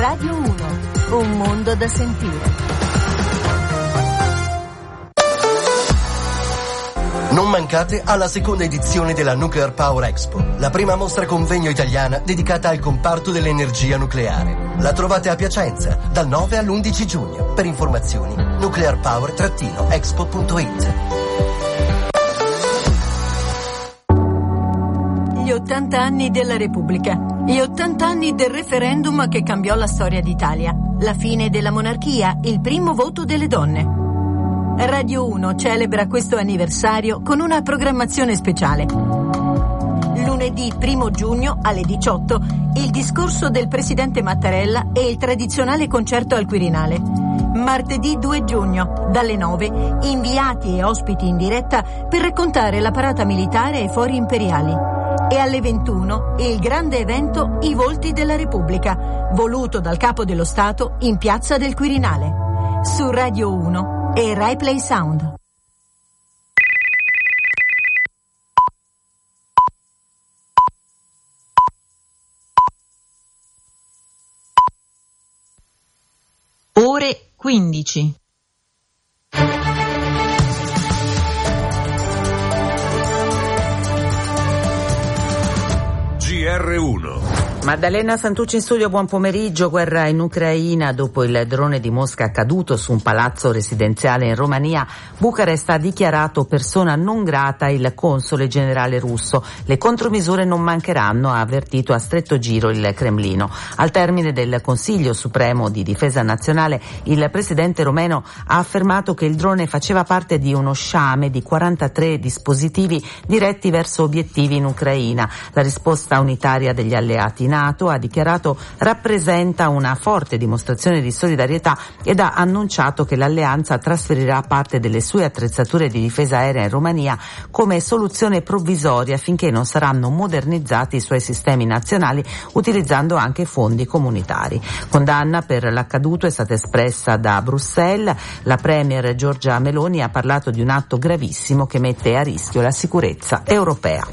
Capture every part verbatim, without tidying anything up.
Radio uno, un mondo da sentire. Non mancate alla seconda edizione della Nuclear Power Expo, la prima mostra convegno italiana dedicata al comparto dell'energia nucleare. La trovate a Piacenza dal nove all'undici giugno. Per informazioni nuclear power expo punto it. Gli ottanta anni della Repubblica, gli ottanta anni del referendum che cambiò la storia d'Italia, la fine della monarchia, il primo voto delle donne. Radio uno celebra questo anniversario con una programmazione speciale. Lunedì primo giugno alle diciotto il discorso del presidente Mattarella e il tradizionale concerto al Quirinale. Martedì due giugno dalle nove inviati e ospiti in diretta per raccontare la parata militare ai fori imperiali. E alle ventuno il grande evento I Volti della Repubblica, voluto dal Capo dello Stato in Piazza del Quirinale. Su Radio uno e Rai Play Sound. Ore quindici. G R uno. Maddalena Santucci in studio, buon pomeriggio. Guerra in Ucraina. Dopo il drone di Mosca caduto su un palazzo residenziale in Romania, Bucarest ha dichiarato persona non grata il console generale russo. Le contromisure non mancheranno, ha avvertito a stretto giro il Cremlino. Al termine del Consiglio Supremo di Difesa Nazionale, il presidente romeno ha affermato che il drone faceva parte di uno sciame di quarantatré dispositivi diretti verso obiettivi in Ucraina. La risposta unitaria degli alleati NATO, ha dichiarato, rappresenta una forte dimostrazione di solidarietà ed ha annunciato che l'alleanza trasferirà parte delle sue attrezzature di difesa aerea in Romania come soluzione provvisoria finché non saranno modernizzati i suoi sistemi nazionali, utilizzando anche fondi comunitari. Condanna per l'accaduto è stata espressa da Bruxelles. La premier Giorgia Meloni ha parlato di un atto gravissimo che mette a rischio la sicurezza europea.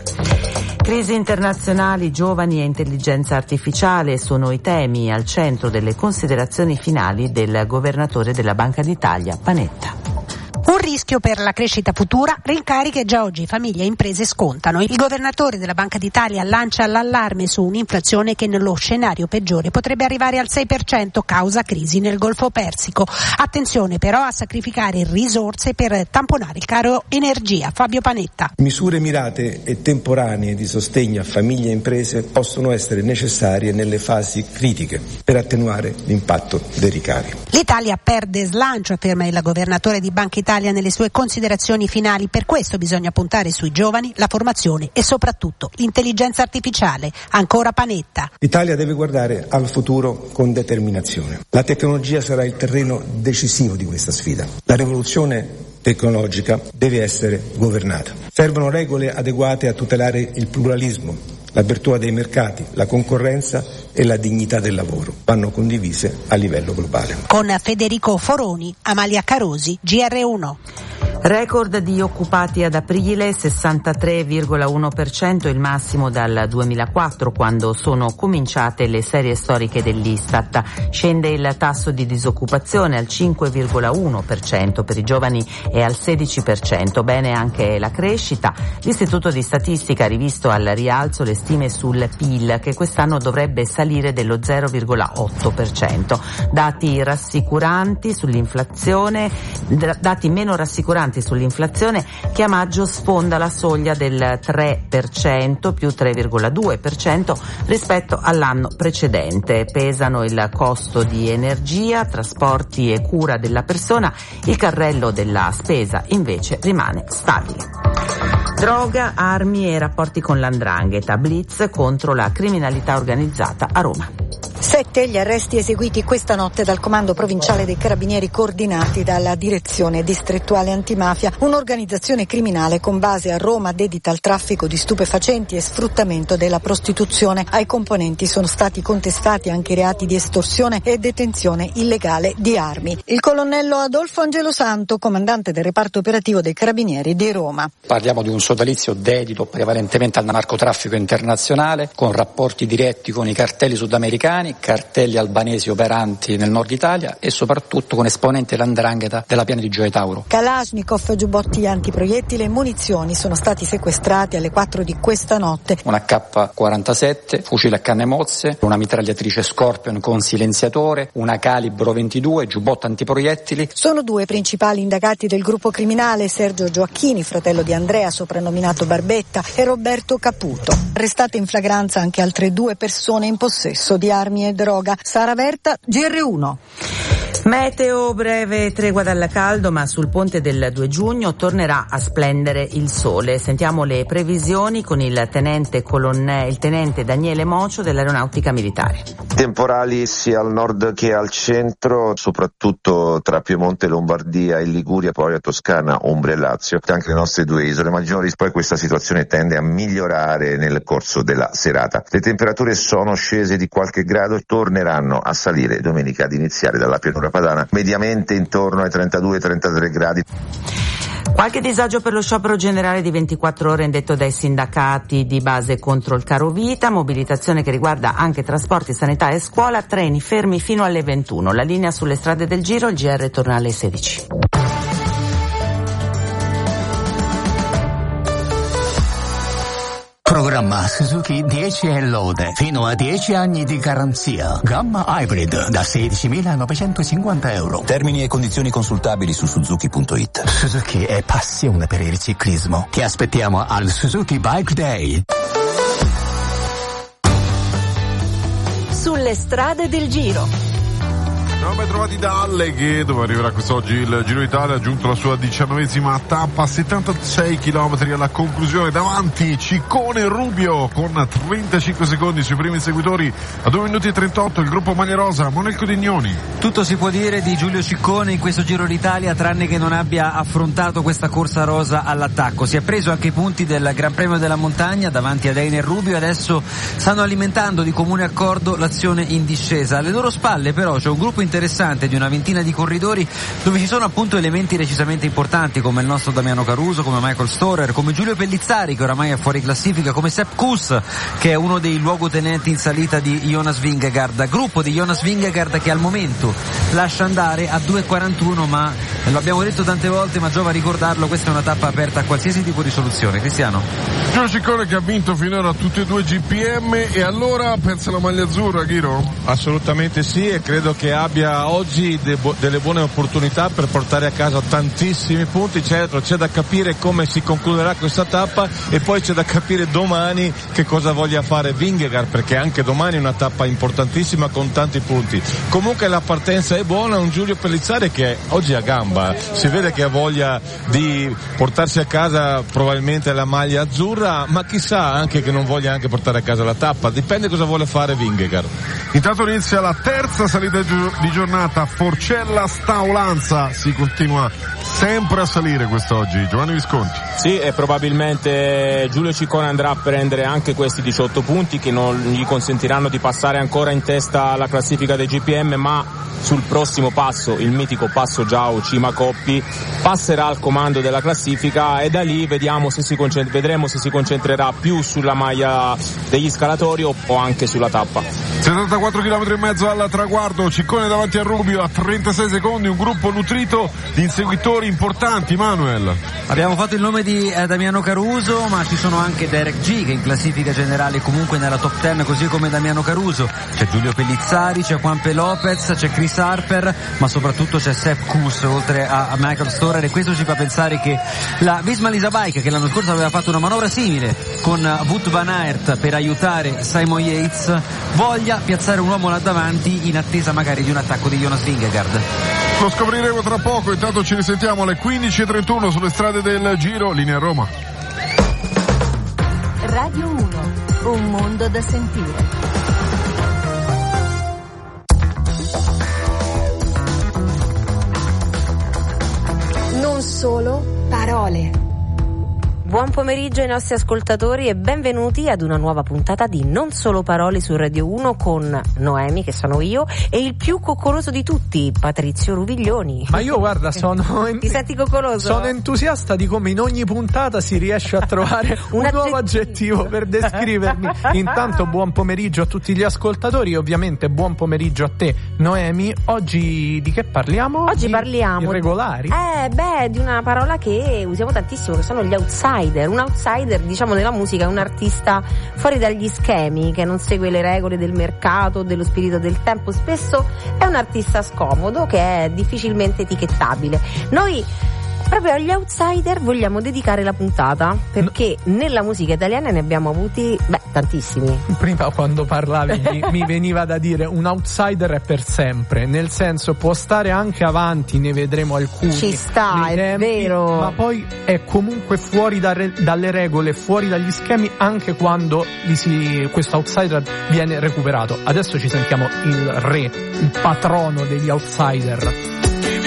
Crisi internazionali, giovani e intelligenza artificiale sono i temi al centro delle considerazioni finali del governatore della Banca d'Italia, Panetta. Un rischio per la crescita futura, rincari che già oggi famiglie e imprese scontano. Il governatore della Banca d'Italia lancia l'allarme su un'inflazione che nello scenario peggiore potrebbe arrivare al sei per cento causa crisi nel Golfo Persico. Attenzione però a sacrificare risorse per tamponare il caro energia. Fabio Panetta. Misure mirate e temporanee di sostegno a famiglie e imprese possono essere necessarie nelle fasi critiche per attenuare l'impatto dei ricavi. L'Italia perde slancio, afferma il governatore di Banca Italia nelle sue considerazioni finali. Per questo bisogna puntare sui giovani, la formazione e soprattutto l'intelligenza artificiale. Ancora Panetta. L'Italia deve guardare al futuro con determinazione. La tecnologia sarà il terreno decisivo di questa sfida. La rivoluzione tecnologica deve essere governata. Servono regole adeguate a tutelare il pluralismo, l'apertura dei mercati, la concorrenza e la dignità del lavoro. Vanno condivise a livello globale. Con Federico Foroni, Amalia Carosi, G R uno. Record di occupati ad aprile, sessantatré virgola uno per cento, il massimo dal duemilaquattro, quando sono cominciate le serie storiche dell'Istat. Scende il tasso di disoccupazione al cinque virgola uno per cento, per i giovani e al sedici per cento. Bene anche la crescita. L'Istituto di Statistica ha rivisto al rialzo le stime sul P I L, che quest'anno dovrebbe salire dello zero virgola otto per cento. Dati rassicuranti sull'inflazione, dati meno rassicuranti sull'inflazione, che a maggio sfonda la soglia del tre per cento, più tre virgola due per cento rispetto all'anno precedente. Pesano il costo di energia, trasporti e cura della persona. Il carrello della spesa invece rimane stabile. Droga, armi e rapporti con l'andrangheta. Blitz contro la criminalità organizzata a Roma. Sette gli arresti eseguiti questa notte dal Comando Provinciale dei Carabinieri, coordinati dalla Direzione Distrettuale Antimafia, un'organizzazione criminale con base a Roma dedita al traffico di stupefacenti e sfruttamento della prostituzione. Ai componenti sono stati contestati anche reati di estorsione e detenzione illegale di armi. Il colonnello Adolfo Angelo Santo, comandante del reparto operativo dei Carabinieri di Roma. Parliamo di un sodalizio dedito prevalentemente al narcotraffico internazionale, con rapporti diretti con i cartelli sudamericani, italiani, cartelli albanesi operanti nel nord Italia e soprattutto con esponenti dell'andrangheta della piana di Gioia Tauro. Kalashnikov, giubbotti antiproiettili e munizioni sono stati sequestrati alle quattro di questa notte. Un acca quarantasette, fucile a canne mozze, una mitragliatrice Scorpion con silenziatore, una calibro ventidue, giubbotto antiproiettili. Sono due principali indagati del gruppo criminale: Sergio Gioacchini, fratello di Andrea, soprannominato Barbetta, e Roberto Caputo. Arrestate in flagranza anche altre due persone in possesso di armi e droga. Sara Verta, G R uno. Meteo, breve tregua dal caldo, ma sul ponte del due giugno tornerà a splendere il sole. Sentiamo le previsioni con il tenente colonnello, il tenente Daniele Mocio dell'Aeronautica Militare. Temporali sia al nord che al centro, soprattutto tra Piemonte, Lombardia e Liguria, poi a Toscana, Umbria e Lazio, anche le nostre due isole maggiori. Poi questa situazione tende a migliorare nel corso della serata. Le temperature sono scese di qualche grado e torneranno a salire domenica, ad iniziare dalla pianura padana, mediamente intorno ai trentadue trentatré gradi. Qualche disagio per lo sciopero generale di ventiquattro ore indetto dai sindacati di base contro il caro vita, mobilitazione che riguarda anche trasporti, sanità e scuola, treni fermi fino alle ventuno. La linea sulle strade del Giro, il G R torna alle sedici. Programma Suzuki dieci e lode, fino a dieci anni di garanzia. Gamma Hybrid da sedicimilanovecentocinquanta euro. Termini e condizioni consultabili su suzuki punto it. Suzuki è passione per il ciclismo. Ti aspettiamo al Suzuki Bike Day. Sulle strade del Giro. Siamo ben trovati da Alleghe, dove arriverà quest'oggi il Giro d'Italia, ha giunto la sua diciannovesima tappa, settantasei chilometri alla conclusione. Davanti Ciccone Rubio con trentacinque secondi sui primi inseguitori, a due minuti e trentotto il gruppo Maglia Rosa, Monelco Dignoni. Tutto si può dire di Giulio Ciccone in questo Giro d'Italia, tranne che non abbia affrontato questa corsa rosa all'attacco. Si è preso anche i punti del Gran Premio della Montagna davanti ad Einer Rubio e adesso stanno alimentando di comune accordo l'azione in discesa. Alle loro spalle però c'è un gruppo interessante di una ventina di corridori dove ci sono appunto elementi decisamente importanti come il nostro Damiano Caruso, come Michael Storer, come Giulio Pellizzari che oramai è fuori classifica, come Sepp Kuss che è uno dei luogotenenti in salita di Jonas Vingegaard, gruppo di Jonas Vingegaard che al momento lascia andare a due e quarantuno, ma lo abbiamo detto tante volte ma giova ricordarlo, questa è una tappa aperta a qualsiasi tipo di soluzione. Cristiano. Giulio Ciccone che ha vinto finora tutti e due i G P M e allora pensa alla maglia azzurra, Ghiro? Assolutamente sì, e credo che abbia oggi de- delle buone opportunità per portare a casa tantissimi punti. Certo, c'è da capire come si concluderà questa tappa e poi c'è da capire domani che cosa voglia fare Vingegaard, perché anche domani è una tappa importantissima con tanti punti. Comunque la partenza è buona, un Giulio Pellizzari che oggi ha gamba, si vede che ha voglia di portarsi a casa probabilmente la maglia azzurra, ma chissà anche che non voglia anche portare a casa la tappa, dipende cosa vuole fare Vingegaard. Intanto inizia la terza salita di giornata, Forcella Staulanza, si continua sempre a salire quest'oggi. Giovanni Visconti. Sì, e probabilmente Giulio Ciccone andrà a prendere anche questi diciotto punti che non gli consentiranno di passare ancora in testa alla classifica dei G P M, ma sul prossimo passo, il mitico passo Giao Cima Coppi, passerà al comando della classifica e da lì vediamo se si concent- vedremo se si concentrerà più sulla maglia degli scalatori o, o anche sulla tappa. settantaquattro chilometri e mezzo al traguardo, Ciccone davanti a Rubio a trentasei secondi, un gruppo nutrito di inseguitori importanti. Manuel. Abbiamo fatto il nome di eh, Damiano Caruso, ma ci sono anche Derek G che in classifica generale comunque nella top dieci, così come Damiano Caruso. C'è Giulio Pellizzari, c'è Juanpe Lopez, c'è Chris Harper, ma soprattutto c'è Sepp Kuss oltre a, a Michael Storer, e questo ci fa pensare che la Visma Lease Bike, che l'anno scorso aveva fatto una manovra simile con Wout van Aert per aiutare Simon Yates, voglia piazzare un uomo là davanti in attesa magari di un attacco di Jonas Vingegaard. Lo scopriremo tra poco, intanto ci risentiamo alle quindici e trentuno sulle strade del Giro, linea Roma. Radio uno, un mondo da sentire. Non solo parole. Buon pomeriggio ai nostri ascoltatori e benvenuti ad una nuova puntata di Non Solo Parole su Radio uno con Noemi, che sono io, e il più coccoloso di tutti, Patrizio Ruviglioni. Ma io guarda, sono Ti senti coccoloso? Sono entusiasta di come in ogni puntata si riesce a trovare un, un nuovo aggettivo per descrivermi. Intanto buon pomeriggio a tutti gli ascoltatori e ovviamente buon pomeriggio a te, Noemi. Oggi di che parliamo? Oggi di parliamo irregolari? Eh beh, di una parola che usiamo tantissimo, che sono gli outsider. Un outsider, diciamo, nella musica è un artista fuori dagli schemi, che non segue le regole del mercato, dello spirito del tempo. Spesso è un artista scomodo che è difficilmente etichettabile. Noi proprio agli outsider vogliamo dedicare la puntata, perché no. nella musica italiana ne abbiamo avuti, beh, tantissimi. Prima quando parlavi mi, mi veniva da dire un outsider è per sempre, nel senso può stare anche avanti, ne vedremo alcuni. Ci sta, è tempi, vero. Ma poi è comunque fuori da re, dalle regole, fuori dagli schemi, anche quando gli si, questo outsider viene recuperato. Adesso ci sentiamo il re, il patrono degli outsider.